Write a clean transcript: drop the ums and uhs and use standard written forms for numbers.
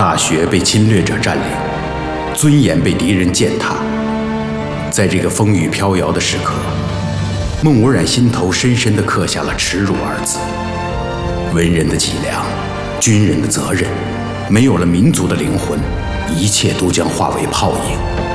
大学被侵略者占领，尊严被敌人践踏。在这个风雨飘摇的时刻，孟无染心头深深地刻下了耻辱二字。文人的脊梁，军人的责任，没有了民族的灵魂，一切都将化为泡影。